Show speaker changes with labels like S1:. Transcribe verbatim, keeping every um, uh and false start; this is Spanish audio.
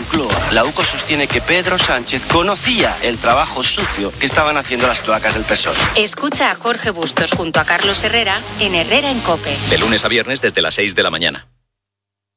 S1: Moncloa, la U C O sostiene que Pedro Sánchez conocía el trabajo sucio que estaban haciendo las cloacas del P S O E.
S2: Escucha a Jorge Bustos junto a Carlos Herrera en Herrera en COPE.
S3: De lunes a viernes desde las seis de la mañana.